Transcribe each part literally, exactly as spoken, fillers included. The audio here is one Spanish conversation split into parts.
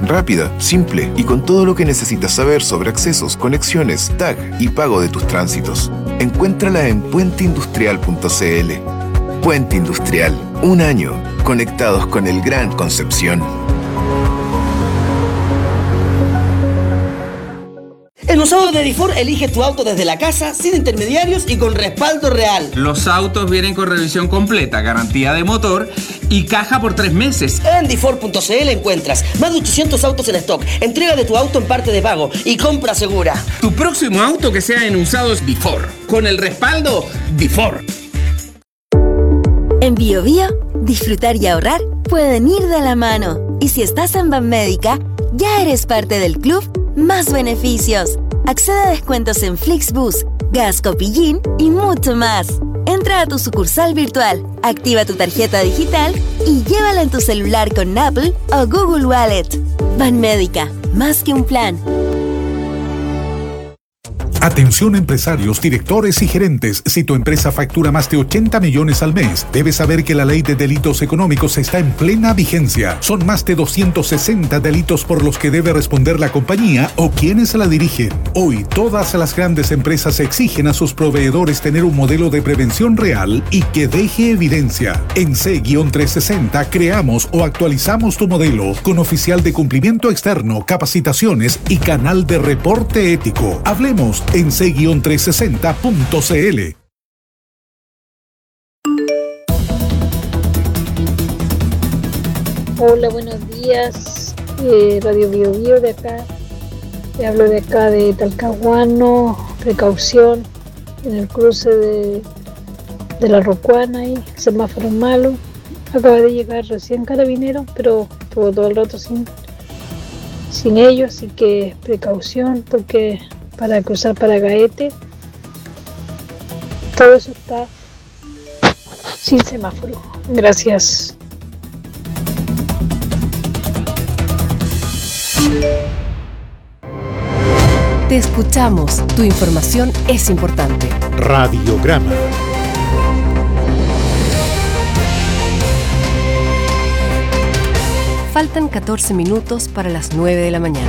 rápida, simple y con todo lo que necesitas saber sobre accesos, conexiones, tag y pago de tus tránsitos. Encuéntrala en puente industrial punto c l. Puente Industrial, un año conectados con el Gran Concepción. En los sábados de Difor, elige tu auto desde la casa, sin intermediarios y con respaldo real. Los autos vienen con revisión completa, garantía de motor y caja por tres meses. En Difor punto c l encuentras más de ochocientos autos en stock, entrega de tu auto en parte de pago y compra segura. Tu próximo auto que sea en usados Difor, con el respaldo Difor. En Bio Bio, disfrutar y ahorrar pueden ir de la mano. Y si estás en Banmédica, ya eres parte del club Más Beneficios. Accede a descuentos en Flixbus, Gas Copillín y mucho más. Entra a tu sucursal virtual, activa tu tarjeta digital y llévala en tu celular con Apple o Google Wallet. Banmédica, más que un plan. Atención empresarios, directores y gerentes. Si tu empresa factura más de ochenta millones al mes, debes saber que la ley de delitos económicos está en plena vigencia. Son más de doscientos sesenta delitos por los que debe responder la compañía o quienes la dirigen. Hoy, todas las grandes empresas exigen a sus proveedores tener un modelo de prevención real y que deje evidencia. En C trescientos sesenta creamos o actualizamos tu modelo con oficial de cumplimiento externo, capacitaciones y canal de reporte ético. Hablemos en C trescientos sesenta punto c l. Hola, buenos días, eh, Radio Bio Bio de acá. Te hablo de acá de Talcahuano. Precaución en el cruce de, de la Rocuana y semáforo malo. Acaba de llegar recién Carabinero, pero estuvo todo el rato sin, sin ellos, así que precaución porque para cruzar para Gaete todo eso está sin semáforo. Gracias. Te escuchamos. Tu información es importante. Radiograma. Faltan catorce minutos para las nueve de la mañana.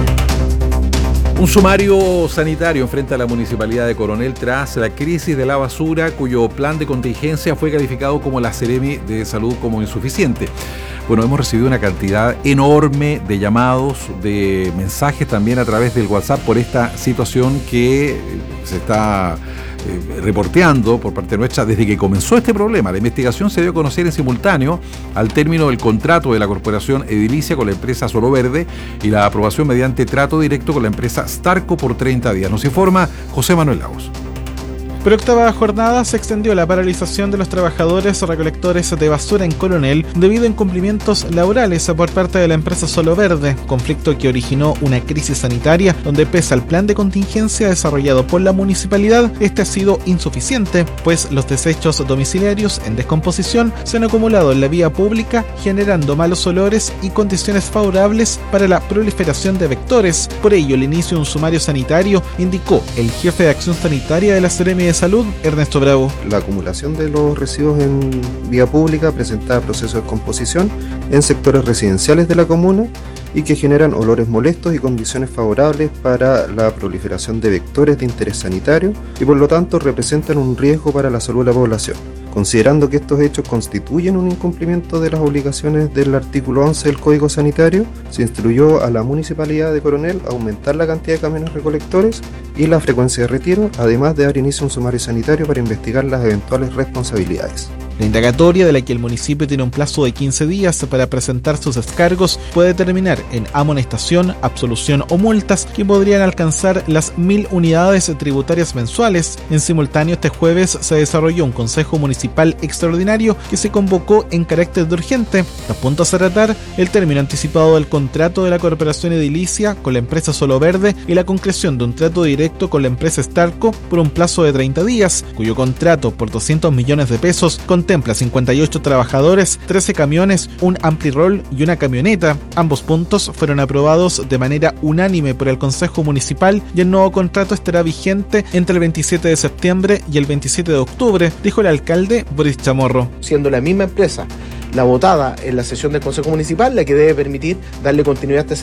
Un sumario sanitario enfrenta a la Municipalidad de Coronel tras la crisis de la basura, cuyo plan de contingencia fue calificado como la Seremi de Salud como insuficiente. Bueno, hemos recibido una cantidad enorme de llamados, de mensajes también a través del WhatsApp por esta situación que se está eh, reporteando por parte nuestra desde que comenzó este problema. La investigación se dio a conocer en simultáneo al término del contrato de la Corporación Edilicia con la empresa Solo Verde y la aprobación mediante trato directo con la empresa Starco por treinta días. Nos informa José Manuel Lagos. Por octava jornada se extendió la paralización de los trabajadores o recolectores de basura en Coronel debido a incumplimientos laborales por parte de la empresa Solo Verde, conflicto que originó una crisis sanitaria donde pese al plan de contingencia desarrollado por la municipalidad, este ha sido insuficiente, pues los desechos domiciliarios en descomposición se han acumulado en la vía pública generando malos olores y condiciones favorables para la proliferación de vectores. Por ello, el inicio de un sumario sanitario, indicó el jefe de acción sanitaria de la Seremi de Salud, Ernesto Bravo. La acumulación de los residuos en vía pública presenta procesos de descomposición en sectores residenciales de la comuna y que generan olores molestos y condiciones favorables para la proliferación de vectores de interés sanitario y por lo tanto representan un riesgo para la salud de la población. Considerando que estos hechos constituyen un incumplimiento de las obligaciones del artículo once del Código Sanitario, se instruyó a la Municipalidad de Coronel a aumentar la cantidad de camiones recolectores y la frecuencia de retiro, además de dar inicio a un sumario sanitario para investigar las eventuales responsabilidades. La indagatoria, de la que el municipio tiene un plazo de quince días para presentar sus descargos, puede terminar en amonestación, absolución o multas que podrían alcanzar las mil unidades tributarias mensuales. En simultáneo, este jueves se desarrolló un Consejo Municipal Extraordinario que se convocó en carácter de urgente. Los puntos a tratar: el término anticipado del contrato de la Corporación Edilicia con la empresa Solo Verde y la concreción de un trato directo con la empresa Starco por un plazo de treinta días, cuyo contrato por doscientos millones de pesos con contempla cincuenta y ocho trabajadores, trece camiones, un ampli-roll y una camioneta. Ambos puntos fueron aprobados de manera unánime por el Consejo Municipal y el nuevo contrato estará vigente entre el veintisiete de septiembre y el veintisiete de octubre, dijo el alcalde Boris Chamorro. Siendo la misma empresa la votada en la sesión del Consejo Municipal la que debe permitir darle continuidad a este